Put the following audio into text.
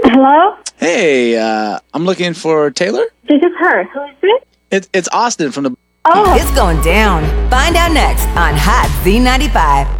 Hello? Hey, I'm looking for Taylor. This is her. Who is it? It's Austin from the... Oh. It's going down. Find out next on Hot Z95.